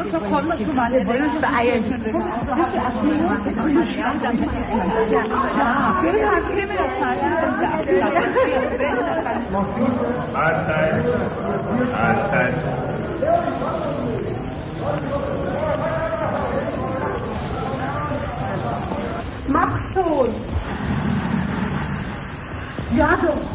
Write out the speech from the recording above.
So, komm doch schon mal, wir wollen uns beeilen. Mahlzeit. Mahlzeit. Mach schon. Ja, so.